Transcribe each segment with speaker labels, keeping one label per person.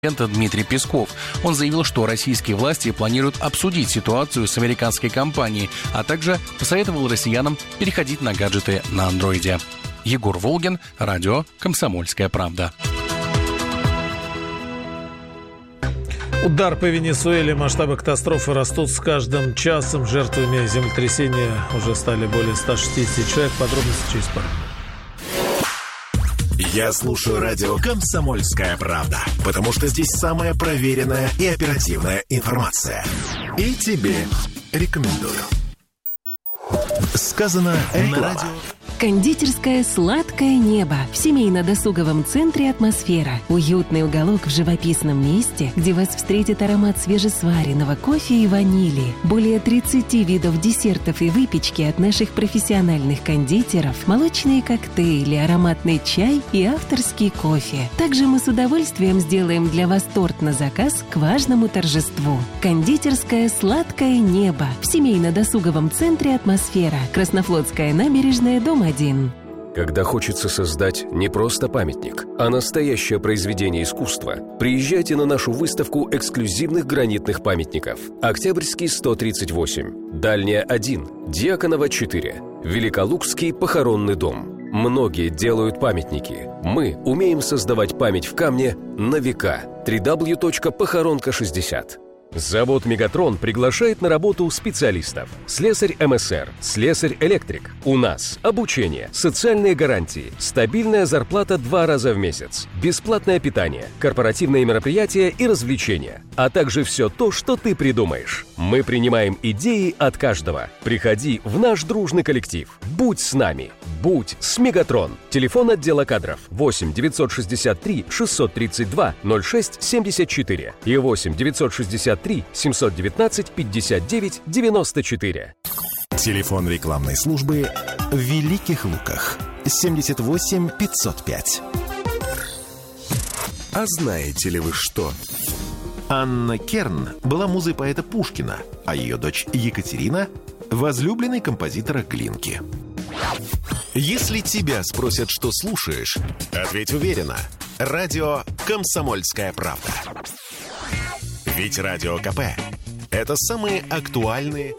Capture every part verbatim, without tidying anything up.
Speaker 1: Дмитрий Песков. Он заявил, что российские власти планируют обсудить ситуацию с американской компанией, а также посоветовал россиянам переходить на гаджеты на андроиде. Егор Волгин, радио «Комсомольская правда».
Speaker 2: Удар по Венесуэле. Масштабы катастрофы растут с каждым часом. Жертвами землетрясения уже стали более ста шестидесяти человек. Подробности через пару.
Speaker 3: Я слушаю радио «Комсомольская правда», потому что здесь самая проверенная и оперативная информация. И тебе рекомендую. Сказано на радио.
Speaker 4: Кондитерская «Сладкое небо» в семейно-досуговом центре «Атмосфера». Уютный уголок в живописном месте, где вас встретит аромат свежесваренного кофе и ванили. Более тридцати видов десертов и выпечки от наших профессиональных кондитеров, молочные коктейли, ароматный чай и авторский кофе. Также мы с удовольствием сделаем для вас торт на заказ к важному торжеству. Кондитерская «Сладкое небо» в семейно-досуговом центре «Атмосфера». Краснофлотская набережная, дом один.
Speaker 5: Когда хочется создать не просто памятник, а настоящее произведение искусства, приезжайте на нашу выставку эксклюзивных гранитных памятников. Октябрьский сто тридцать восемь, Дальняя один, Дьяконова четыре, Великолукский похоронный дом. Многие делают памятники. Мы умеем создавать память в камне на века. дабл ю дабл ю дабл ю точка похоронка шестьдесят. Завод «Мегатрон» приглашает на работу специалистов. Слесарь эм эс эр, слесарь-электрик. У нас обучение, социальные гарантии, стабильная зарплата два раза в месяц, бесплатное питание, корпоративные мероприятия и развлечения, а также все то, что ты придумаешь. Мы принимаем идеи от каждого. Приходи в наш дружный коллектив. Будь с нами. Будь с «Мегатрон». Телефон отдела кадров восемь девятьсот шестьдесят три шестьсот тридцать два ноль шесть семьдесят четыре и восемь девятьсот шестьдесят три семьсот девятнадцать пятьдесят девять девяносто четыре.
Speaker 3: Телефон рекламной службы в Великих Луках семьдесят восемь пятьсот пять. А знаете ли вы что? Анна Керн была музой поэта Пушкина, а ее дочь Екатерина – возлюбленной композитора Глинки. Если тебя спросят, что слушаешь, ответь уверенно. Радио «Комсомольская правда». Ведь Радио ка пэ – это самые актуальные...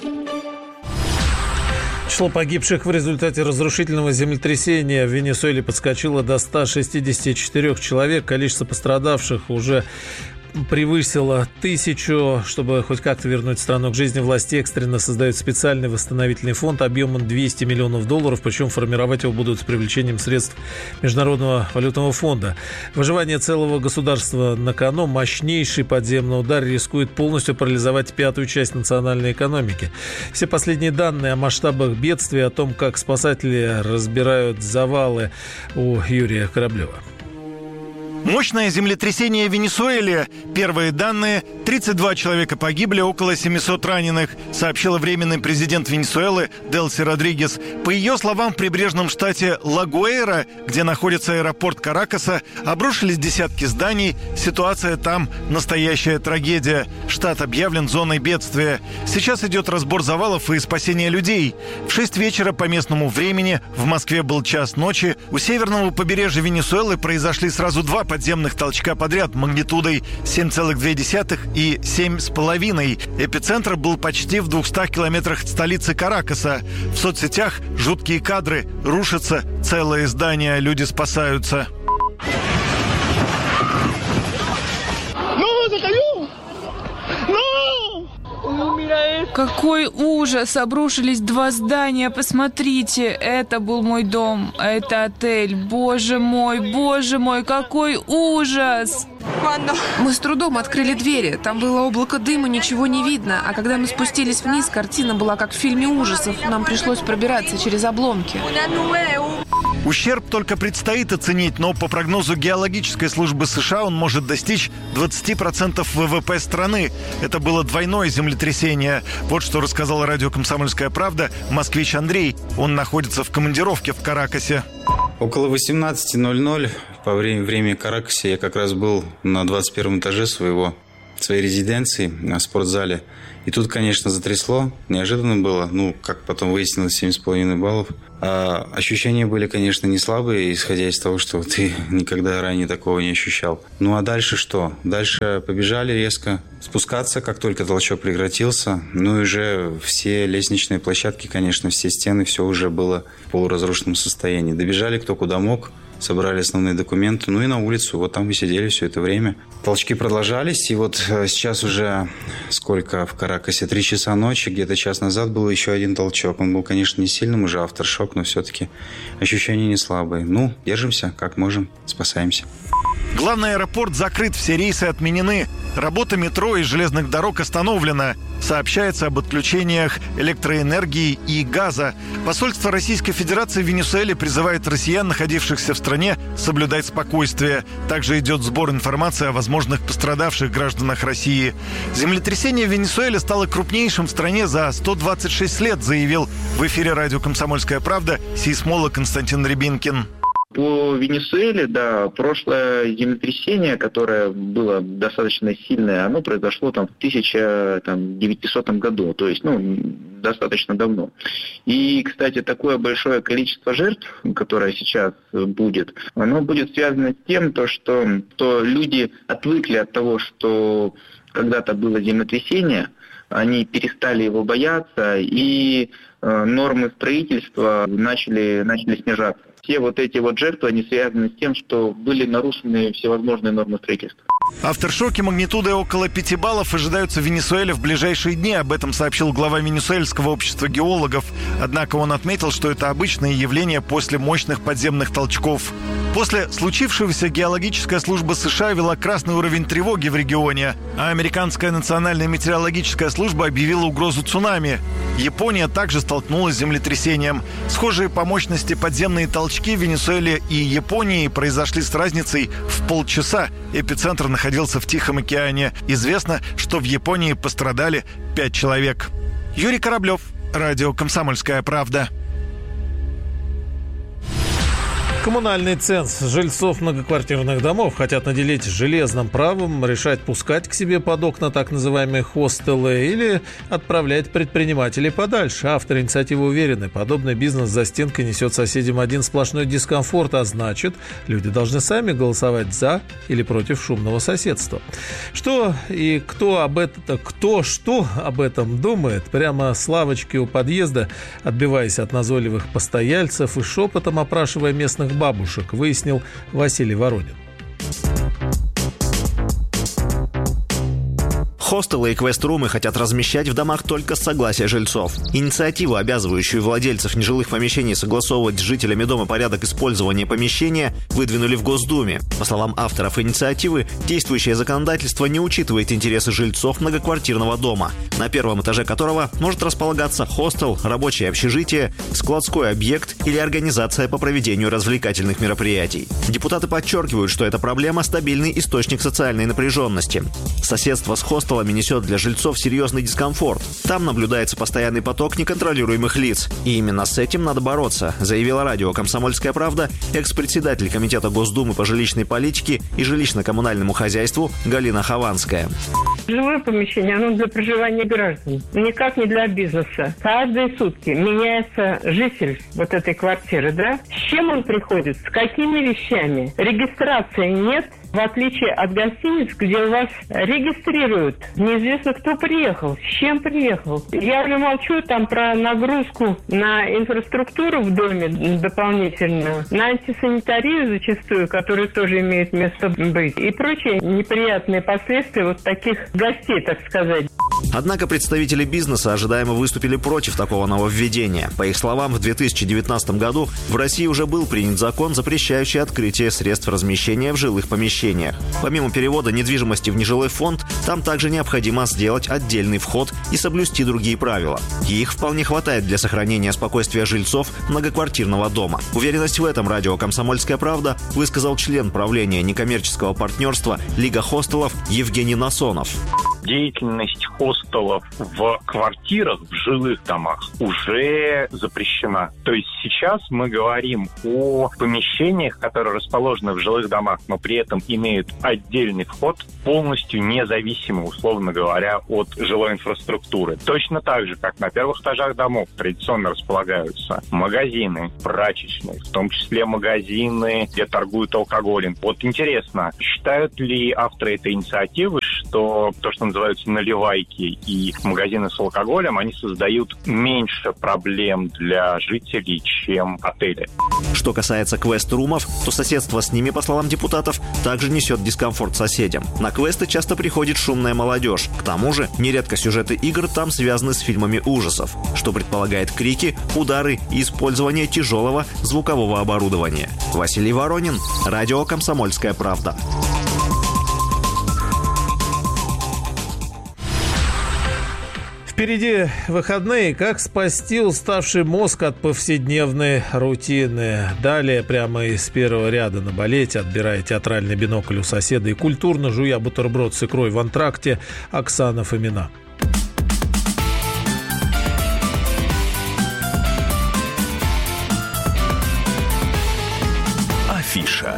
Speaker 2: Число погибших в результате разрушительного землетрясения в Венесуэле подскочило до ста шестидесяти четырёх человек. Количество пострадавших уже превысило тысячу. Чтобы хоть как-то вернуть страну к жизни, власти экстренно создают специальный восстановительный фонд объемом двести миллионов долларов, причем формировать его будут с привлечением средств Международного валютного фонда. Выживание целого государства на кону. Мощнейший подземный удар рискует полностью парализовать пятую часть национальной экономики. Все последние данные о масштабах бедствия, о том, как спасатели разбирают завалы, у Юрия Кораблева.
Speaker 6: Мощное землетрясение в Венесуэле. Первые данные. тридцать два человека погибли, около семисот раненых, сообщила временный президент Венесуэлы Делси Родригес. По ее словам, в прибрежном штате Ла-Гуэйра, где находится аэропорт Каракаса, обрушились десятки зданий. Ситуация там настоящая трагедия. Штат объявлен зоной бедствия. Сейчас идет разбор завалов и спасение людей. В шесть вечера по местному времени, в Москве был час ночи, у северного побережья Венесуэлы произошли сразу два подземных толчка подряд магнитудой семь целых две десятых и семь с половиной. Эпицентр был почти в двухстах километрах от столицы Каракаса. В соцсетях жуткие кадры. Рушатся целые здания, люди спасаются.
Speaker 7: Какой ужас! Обрушились два здания. Посмотрите, это был мой дом, это отель. Боже мой, боже мой, какой ужас!
Speaker 8: Мы с трудом открыли двери. Там было облако дыма, ничего не видно. А когда мы спустились вниз, картина была как в фильме ужасов. Нам пришлось пробираться через обломки.
Speaker 6: Ущерб только предстоит оценить, но по прогнозу геологической службы США он может достичь двадцати процентов вэ вэ пэ страны. Это было двойное землетрясение. Вот что рассказал радио «Комсомольская правда» москвич Андрей. Он находится в командировке в Каракасе.
Speaker 9: Около восемнадцати ноль-ноль по времени, времени Каракасе я как раз был на двадцать первом этаже своего в своей резиденции, в спортзале. И тут, конечно, затрясло. Неожиданно было. Ну, как потом выяснилось, семь с половиной баллов. А ощущения были, конечно, не слабые, исходя из того, что ты никогда ранее такого не ощущал. Ну, а дальше что? Дальше побежали резко спускаться, как только толчок прекратился. Ну, и уже все лестничные площадки, конечно, все стены, все уже было в полуразрушенном состоянии. Добежали кто куда мог. Собрали основные документы, ну и на улицу. Вот там мы сидели все это время. Толчки продолжались, и вот сейчас уже сколько в Каракасе? Три часа ночи, где-то час назад был еще один толчок. Он был, конечно, не сильным, уже авторшок, но все-таки ощущения не слабые. Ну, держимся, как можем, спасаемся.
Speaker 6: Главный аэропорт закрыт, все рейсы отменены. Работа метро и железных дорог остановлена. Сообщается об отключениях электроэнергии и газа. Посольство Российской Федерации в Венесуэле призывает россиян, находившихся в стране, соблюдать спокойствие. Также идет сбор информации о возможных пострадавших гражданах России. Землетрясение в Венесуэле стало крупнейшим в стране за сто двадцать шесть лет, заявил в эфире радио «Комсомольская правда» сейсмолог Константин Рябинкин.
Speaker 10: По Венесуэле, да, прошлое землетрясение, которое было достаточно сильное, оно произошло там в тысяча девятисотом году, то есть, ну, достаточно давно. И, кстати, такое большое количество жертв, которое сейчас будет, оно будет связано с тем, то, что, что люди отвыкли от того, что когда-то было землетрясение, они перестали его бояться, и э, нормы строительства начали, начали снижаться. Все вот эти вот жертвы, они связаны с тем, что были нарушены всевозможные нормы строительства.
Speaker 6: Авторшоки магнитудой около пяти баллов ожидаются в Венесуэле в ближайшие дни. Об этом сообщил глава Венесуэльского общества геологов. Однако он отметил, что это обычное явление после мощных подземных толчков. После случившегося геологическая служба США ввела красный уровень тревоги в регионе, а американская национальная метеорологическая служба объявила угрозу цунами. Япония также столкнулась с землетрясением. Схожие по мощности подземные толчки в Венесуэле и Японии произошли с разницей в полчаса. Эпицентр находился в Тихом океане. Известно, что в Японии пострадали пять человек. Юрий Кораблев, радио «Комсомольская правда».
Speaker 2: Коммунальный ценз жильцов многоквартирных домов хотят наделить железным правом решать, пускать к себе под окна так называемые хостелы или отправлять предпринимателей подальше. Авторы инициативы уверены, подобный бизнес за стенкой несет соседям один сплошной дискомфорт, а значит, люди должны сами голосовать за или против шумного соседства. Что и кто об этом, кто что об этом думает, прямо с лавочки у подъезда, отбиваясь от назойливых постояльцев и шепотом опрашивая местных бабушек, выяснил Василий Воронин.
Speaker 11: Хостелы и квест-румы хотят размещать в домах только с согласия жильцов. Инициативу, обязывающую владельцев нежилых помещений согласовывать с жителями дома порядок использования помещения, выдвинули в Госдуме. По словам авторов инициативы, действующее законодательство не учитывает интересы жильцов многоквартирного дома, на первом этаже которого может располагаться хостел, рабочее общежитие, складской объект или организация по проведению развлекательных мероприятий. Депутаты подчеркивают, что эта проблема – стабильный источник социальной напряженности. Соседство с хостелом несет для жильцов серьезный дискомфорт. Там наблюдается постоянный поток неконтролируемых лиц. И именно с этим надо бороться, заявила радио «Комсомольская правда» экс-председатель Комитета Госдумы по жилищной политике и жилищно-коммунальному хозяйству Галина Хованская.
Speaker 12: Жилое помещение, оно для проживания граждан, никак не для бизнеса. Каждые сутки меняется житель вот этой квартиры, да? С чем он приходит, с какими вещами? Регистрации нет. В отличие от гостиниц, где у вас регистрируют, неизвестно, кто приехал, с чем приехал. Я уже молчу там про нагрузку на инфраструктуру в доме дополнительную, на антисанитарию зачастую, которая тоже имеет место быть, и прочие неприятные последствия вот таких гостей, так сказать.
Speaker 11: Однако представители бизнеса ожидаемо выступили против такого нововведения. По их словам, в две тысячи девятнадцатом году в России уже был принят закон, запрещающий открытие средств размещения в жилых помещениях. Помимо перевода недвижимости в нежилой фонд, там также необходимо сделать отдельный вход и соблюсти другие правила. И их вполне хватает для сохранения спокойствия жильцов многоквартирного дома. Уверенность в этом радио «Комсомольская правда» высказал член правления некоммерческого партнерства «Лига хостелов» Евгений Насонов.
Speaker 13: деятельность хостелов в квартирах, в жилых домах уже запрещена. То есть сейчас мы говорим о помещениях, которые расположены в жилых домах, но при этом имеют отдельный вход, полностью независимый, условно говоря, от жилой инфраструктуры. Точно так же, как на первых этажах домов традиционно располагаются магазины, прачечные, в том числе магазины, где торгуют алкоголем. Вот интересно, считают ли авторы этой инициативы, что то, что называются наливайки и магазины с алкоголем, они создают меньше проблем для жителей, чем отели?
Speaker 11: Что касается квест-румов, то соседство с ними, по словам депутатов, также несет дискомфорт соседям. На квесты часто приходит шумная молодежь. К тому же, нередко сюжеты игр там связаны с фильмами ужасов, что предполагает крики, удары и использование тяжелого звукового оборудования. Василий Воронин, радио «Комсомольская правда».
Speaker 2: Впереди выходные. Как спасти уставший мозг от повседневной рутины? Далее прямо из первого ряда на балете, отбирая театральный бинокль у соседа и культурно жуя бутерброд с икрой в антракте, Оксана Фомина.
Speaker 3: Афиша.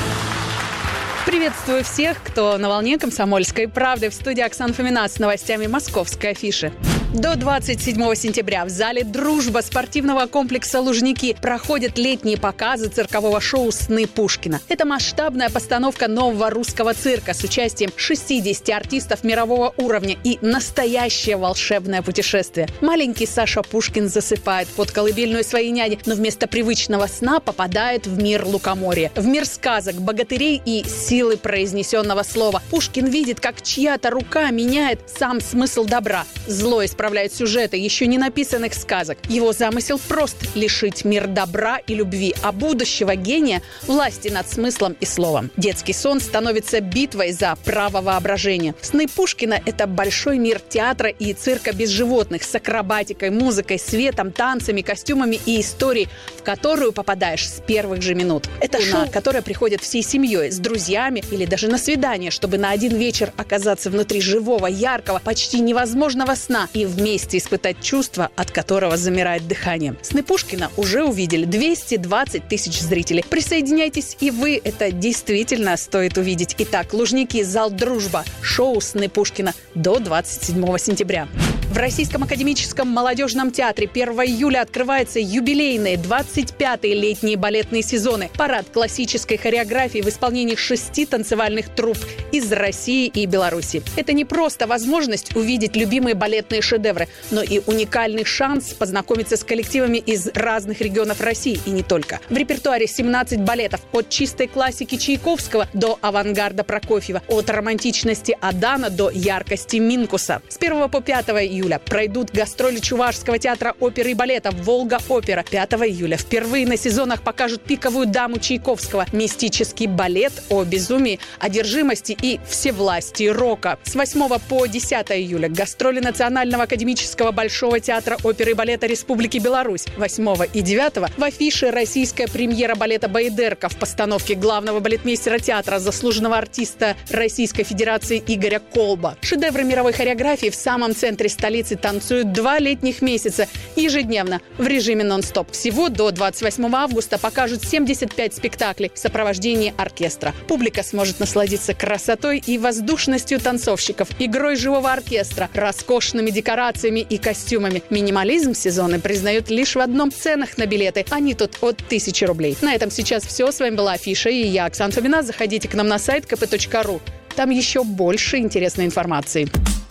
Speaker 14: Приветствую всех, кто на волне «Комсомольской правды». В студии Оксана Фомина с новостями московской афиши. До двадцать седьмого сентября в зале «Дружба» спортивного комплекса «Лужники» проходят летние показы циркового шоу «Сны Пушкина». Это масштабная постановка нового русского цирка с участием шестидесяти артистов мирового уровня и настоящее волшебное путешествие. Маленький Саша Пушкин засыпает под колыбельную своей няни, но вместо привычного сна попадает в мир лукоморья, в мир сказок, богатырей и силы произнесенного слова. Пушкин видит, как чья-то рука меняет сам смысл добра. Зло исправляет сюжеты еще не написанных сказок. Его замысел прост – лишить мир добра и любви, а будущего гения – власти над смыслом и словом. Детский сон становится битвой за право воображения. «Сны Пушкина» – это большой мир театра и цирка без животных, с акробатикой, музыкой, светом, танцами, костюмами и историей, в которую попадаешь с первых же минут. Это шоу, которое приходит всей семьей, с друзьями или даже на свидание, чтобы на один вечер оказаться внутри живого, яркого, почти невозможного сна и вместе испытать чувство, от которого замирает дыхание. «Сны Пушкина» уже увидели двести двадцать тысяч зрителей. Присоединяйтесь и вы, это действительно стоит увидеть. Итак, «Лужники», зал «Дружба», шоу «Сны Пушкина» до двадцать седьмого сентября. В Российском академическом молодежном театре первого июля открываются юбилейные двадцать пятые летние балетные сезоны. Парад классической хореографии в исполнении шести танцевальных труп из России и Беларуси. Это не просто возможность увидеть любимые балетные шедевры, но и уникальный шанс познакомиться с коллективами из разных регионов России и не только. В репертуаре семнадцать балетов от чистой классики Чайковского до авангарда Прокофьева, от романтичности Адана до яркости Минкуса. С первого по пятое июля пройдут гастроли Чувашского театра оперы и балета «Волга-опера». пятого июля впервые на сезонах покажут «Пиковую даму» Чайковского, мистический балет о безумии, одержимости и всевластии рока. С восьмого по десятое июля гастроли Национального академического Большого театра оперы и балета Республики Беларусь. восьмого и девятого в афише российская премьера балета «Баядерка» в постановке главного балетмейстера театра, заслуженного артиста Российской Федерации Игоря Колба. Шедевры мировой хореографии в самом центре столицы танцуют два летних месяца ежедневно в режиме нон-стоп. Всего до двадцать восьмого августа покажут семьдесят пять спектаклей в сопровождении оркестра. Публика сможет насладиться красотой и воздушностью танцовщиков, игрой живого оркестра, роскошными декорациями и костюмами. Минимализм сезона признают лишь в одном: ценах на билеты. Они тут от тысячи рублей. На этом сейчас все. С вами была Афиша и я, Оксана Фомина. Заходите к нам на сайт ка пэ точка ру. Там еще больше интересной информации.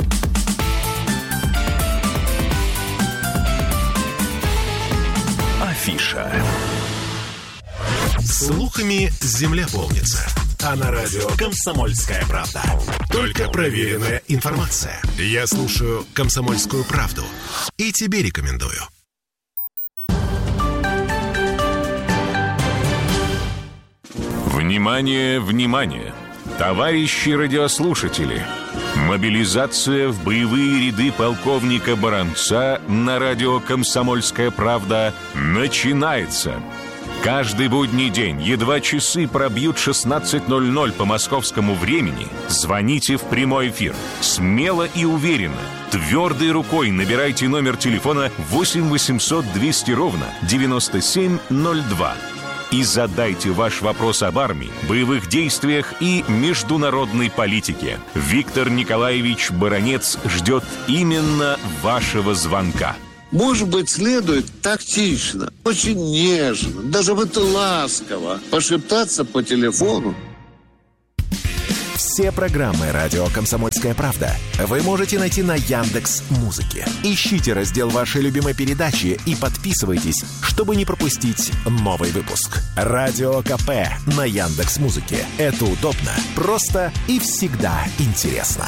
Speaker 3: Афиша. Слухами земля полнится. А на радио «Комсомольская правда». Только проверенная информация. Я слушаю «Комсомольскую правду» и тебе рекомендую.
Speaker 15: Внимание, внимание! Товарищи радиослушатели! Мобилизация в боевые ряды полковника Баранца на радио «Комсомольская правда» начинается. Каждый будний день, едва часы пробьют шестнадцать ноль ноль по московскому времени, звоните в прямой эфир. Смело и уверенно, твердой рукой набирайте номер телефона восемь восемьсот двести ровно девяносто семь ноль два и задайте ваш вопрос об армии, боевых действиях и международной политике. Виктор Николаевич Баранец ждет именно вашего звонка.
Speaker 16: Может быть, следует тактично, очень нежно, даже вот ласково пошептаться по телефону.
Speaker 3: Все программы «Радио Комсомольская правда» вы можете найти на Яндекс.Музыке. Ищите раздел вашей любимой передачи и подписывайтесь, чтобы не пропустить новый выпуск. «Радио КП» на Яндекс.Музыке. Это удобно, просто и всегда интересно.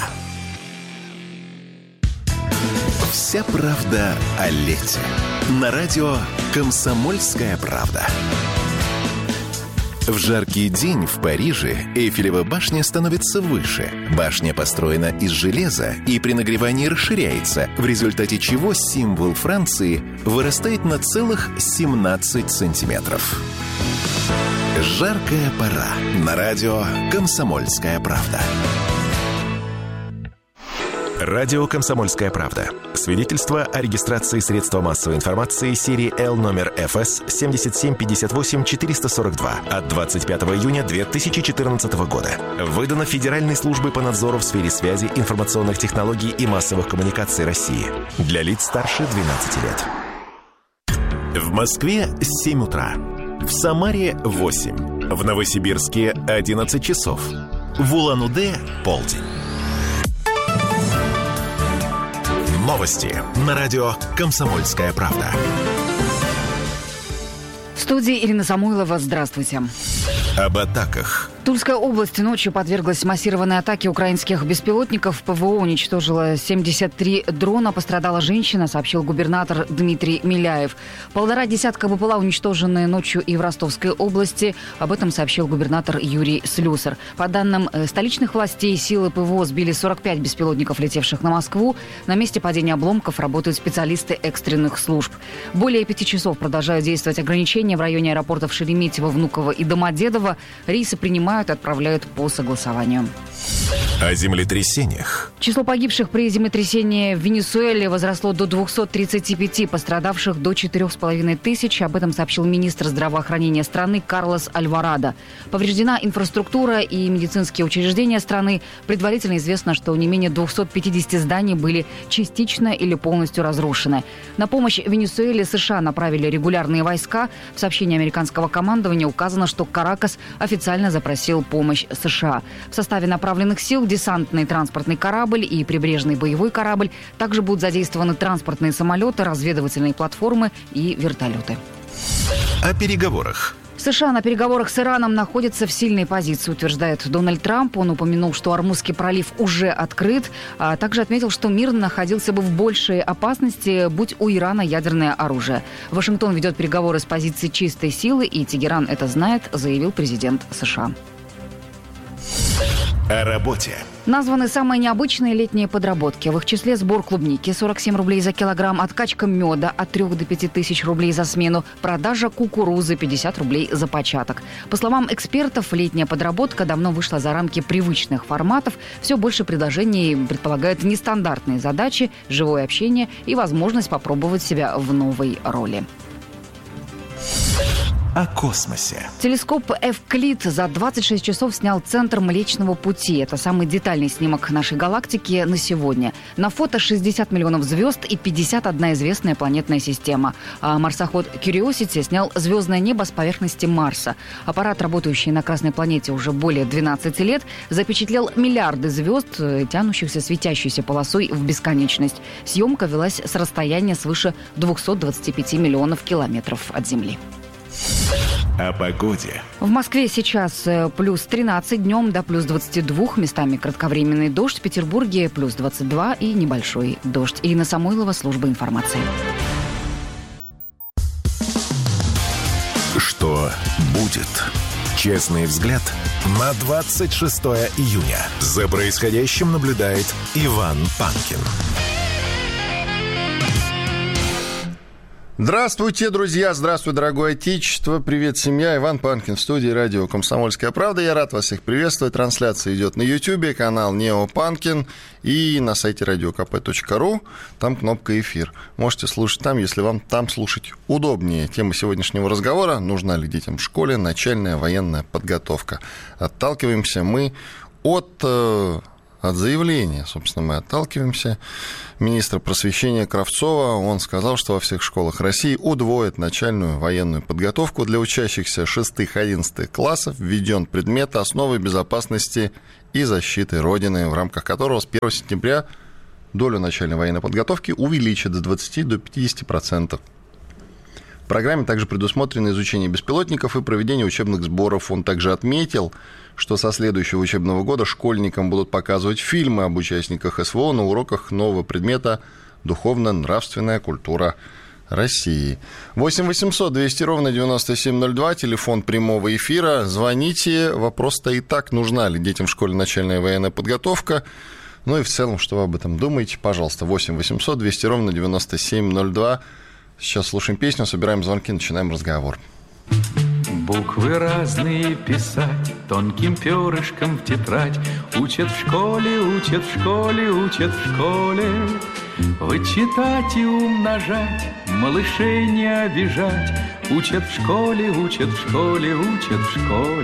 Speaker 3: Вся правда о лете. На радио «Комсомольская правда». В жаркий день в Париже Эйфелева башня становится выше. Башня построена из железа и при нагревании расширяется, в результате чего символ Франции вырастает на целых семнадцать сантиметров. Жаркая пора. На радио «Комсомольская правда». Радио «Комсомольская правда». Свидетельство о регистрации средства массовой информации серии Л номер эф эс семь семь пять восемь четыре сорок два от двадцать пятого июня две тысячи четырнадцатого года. Выдано Федеральной службой по надзору в сфере связи, информационных технологий и массовых коммуникаций России. Для лиц старше двенадцати лет. В Москве семь утра. В Самаре восемь. В Новосибирске одиннадцать часов. В Улан-Удэ полдень. Новости на радио «Комсомольская правда».
Speaker 17: В студии Ирина Самойлова. Здравствуйте.
Speaker 3: Об атаках.
Speaker 17: Тульская область ночью подверглась массированной атаке украинских беспилотников. ПВО уничтожило семьдесят три дрона. Пострадала женщина, сообщил губернатор Дмитрий Миляев. Полтора десятка БПЛА уничтожены ночью и в Ростовской области. Об этом сообщил губернатор Юрий Слюсар. По данным столичных властей, силы ПВО сбили сорок пять беспилотников, летевших на Москву. На месте падения обломков работают специалисты экстренных служб. Более пяти часов продолжают действовать ограничения в районе аэропортов Шереметьево, Внуково и Домодедово. Рейсы принимают и отправляют по согласованию.
Speaker 3: О землетрясениях.
Speaker 17: Число погибших при землетрясении в Венесуэле возросло до двухсот тридцати пяти, пострадавших до четырёх с половиной тысяч. Об этом сообщил министр здравоохранения страны Карлос Альварадо. Повреждена инфраструктура и медицинские учреждения страны. Предварительно известно, что не менее двухсот пятидесяти зданий были частично или полностью разрушены. На помощь Венесуэле США направили регулярные войска. В сообщении американского командования указано, что Каракас официально запросил помощь США. В составе направленных сил десантный транспортный корабль и прибрежный боевой корабль. Также будут задействованы транспортные самолеты, разведывательные платформы и вертолеты.
Speaker 3: О переговорах.
Speaker 17: США на переговорах с Ираном находятся в сильной позиции, утверждает Дональд Трамп. Он упомянул, что Ормузский пролив уже открыт, а также отметил, что мир находился бы в большей опасности, будь у Ирана ядерное оружие. Вашингтон ведет переговоры с позиции чистой силы, и Тегеран это знает, заявил президент США.
Speaker 3: О работе.
Speaker 17: Названы самые необычные летние подработки. В их числе сбор клубники сорок семь рублей за килограмм, откачка меда от трёх до пяти тысяч рублей за смену, продажа кукурузы пятьдесят рублей за початок. По словам экспертов, летняя подработка давно вышла за рамки привычных форматов. Все больше предложений предполагает нестандартные задачи, живое общение и возможность попробовать себя в новой роли.
Speaker 3: О космосе.
Speaker 17: Телескоп Эвклид за двадцать шесть часов снял центр Млечного Пути. Это самый детальный снимок нашей галактики на сегодня. На фото шестьдесят миллионов звезд и пятьдесят одна известная планетная система. А марсоход Curiosity снял звездное небо с поверхности Марса. Аппарат, работающий на Красной планете уже более двенадцати лет, запечатлел миллиарды звезд, тянущихся светящейся полосой в бесконечность. Съемка велась с расстояния свыше двухсот двадцати пяти миллионов километров от Земли.
Speaker 3: О погоде.
Speaker 17: В Москве сейчас плюс тринадцать, днем до плюс двадцати двух, местами кратковременный дождь. В Петербурге плюс двадцать два и небольшой дождь. Ирина Самойлова, служба информации.
Speaker 3: Что будет? Честный взгляд на двадцать шестое июня. За происходящим наблюдает Иван Панкин.
Speaker 18: Здравствуйте, друзья, здравствуй, дорогое отечество, привет, семья, Иван Панкин в студии радио «Комсомольская правда». Я рад вас всех приветствовать. Трансляция идет на Ютьюбе, канал Нео Панкин и на сайте радио ка пэ точка ру, там кнопка «Эфир». Можете слушать там, если вам там слушать удобнее. Тема сегодняшнего разговора: нужна ли детям в школе начальная военная подготовка. Отталкиваемся мы от... От заявления, собственно, мы отталкиваемся. Министр просвещения Кравцова, он сказал, что во всех школах России удвоят начальную военную подготовку. Для учащихся шестых-одиннадцатых классов введен предмет «Основы безопасности и защиты Родины», в рамках которого с первого сентября долю начальной военной подготовки увеличат с двадцати до пятидесяти процентов. В программе также предусмотрено изучение беспилотников и проведение учебных сборов. Он также отметил, что со следующего учебного года школьникам будут показывать фильмы об участниках эс вэ о на уроках нового предмета «Духовно-нравственная культура России». восемь восемьсот двести ровно девяносто семь ноль два, телефон прямого эфира. Звоните. Вопрос стоит так: нужна ли детям в школе начальная военная подготовка? Ну и в целом, что вы об этом думаете? Пожалуйста, восемь восемьсот двести ровно девяносто семь ноль два. Сейчас слушаем песню, собираем звонки, начинаем разговор.
Speaker 19: Буквы разные писать тонким перышком в тетрадь. Учат в школе, учат в школе, учат в школе. Вычитать и умножать, малышей не обижать. Учат в школе, учат в школе, учат в школе.